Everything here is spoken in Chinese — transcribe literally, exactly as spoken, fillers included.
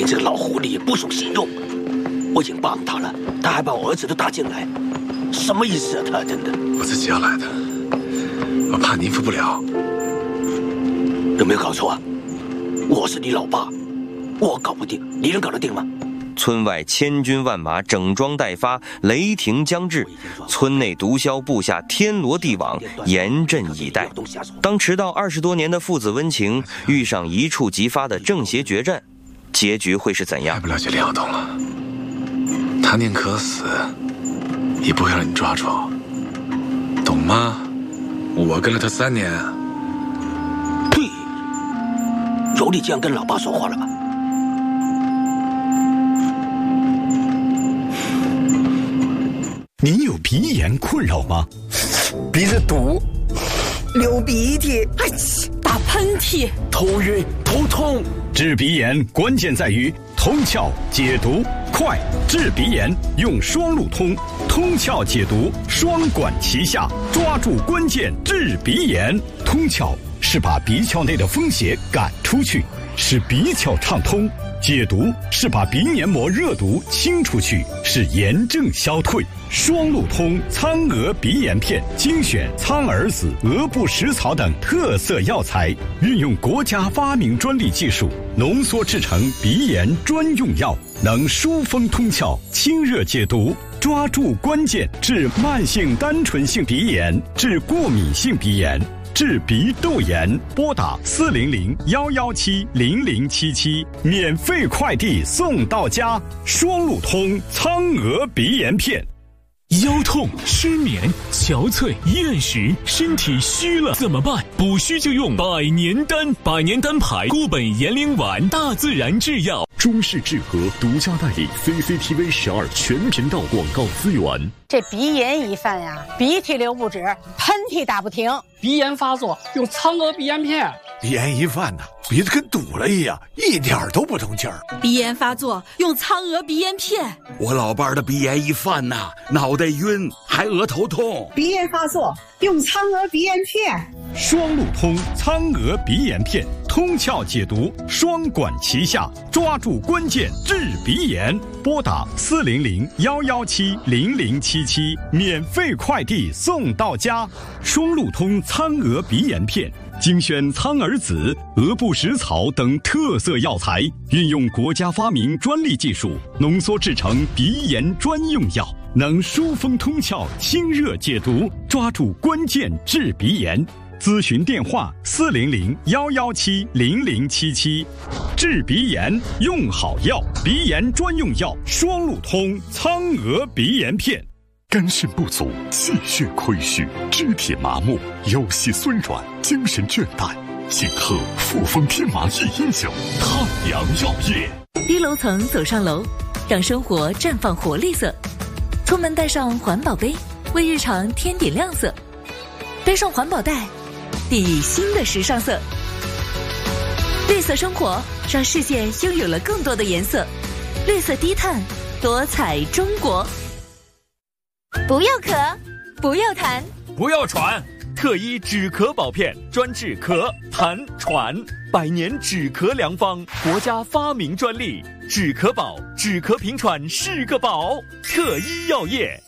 这个老狐狸不守信用，我已经帮他了，他还把我儿子都搭进来，什么意思啊？他真的…… 我自己要来的，我怕你应付不了。 有没有搞错啊？我是你老爸，我搞不定，你能搞得定吗？ 村外千军万马整装待发，雷霆将至，村内毒枭布下天罗地网，严阵以待。当迟到二十多年的父子温情遇上一触即发的正邪决战，结局会是怎样？ 太不了解李晓东了，他宁可死，也不会让你抓住，懂吗？我跟了他三年。 呸！有你这样跟老爸说话了吗？ 你有鼻炎困扰吗？ 鼻子堵，流鼻涕，哎， 打喷嚏， 头晕头痛。 治鼻炎关键在于通窍解毒快，治鼻炎用双路通，通窍解毒双管齐下，抓住关键治鼻炎。通窍是把鼻窍内的风邪赶出去，使鼻窍畅通；解毒是把鼻黏膜热毒清出去，使炎症消退。双路通苍蛾鼻炎片精选苍耳子、鹅不食草等特色药材，运用国家发明专利技术浓缩制成鼻炎专用药，能疏风通窍、清热解毒，抓住关键治慢性单纯性鼻炎、治过敏性鼻炎、治鼻窦炎。拨打四零零幺幺七零零七七，免费快递送到家。双路通苍蛾鼻炎片。 腰痛、失眠、憔悴、厌食，身体虚了怎么办？补虚就用百年丹，百年丹牌固本延龄丸，大自然制药。 中式治和独家代理 C C T V 十二全频道广告资源。 这鼻炎一犯呀，鼻涕流不止，喷嚏打不停。 鼻炎发作用苍蛾鼻炎片。 鼻炎一犯呢，鼻子跟堵了一样，一点都不通气儿。 鼻炎发作用苍蛾鼻炎片。 我老伴儿的鼻炎一犯呐，脑袋晕，还额头痛。 鼻炎发作用苍蛾鼻炎片。 双路通苍蛾鼻炎片，通窍解毒，双管齐下，抓住关键治鼻炎。拨打四零零幺幺七零零七七，免费快递送到家。双路通苍蛾鼻炎片精选苍耳子、鹅不食草等特色药材，运用国家发明专利技术浓缩制成鼻炎专用药，能疏风通窍、清热解毒，抓住关键治鼻炎。咨询电话四零零幺幺七零零七七。治鼻炎用好药，鼻炎专用药双路通苍蛾鼻炎片。 肝肾不足、气血亏虚、肢体麻木、腰膝酸软、精神倦怠，请喝复方天麻一阴酒。太阳药业。 低楼层走上楼，让生活绽放活力色。出门带上环保杯，为日常添点亮色。背上环保袋，递新的时尚色。绿色生活让世界拥有了更多的颜色。绿色低碳，多彩中国。 不要咳，不要痰， 不要喘，特一止咳宝片专治咳、痰、喘，百年止咳良方，国家发明专利，止咳宝，止咳平喘是个宝。特一药业。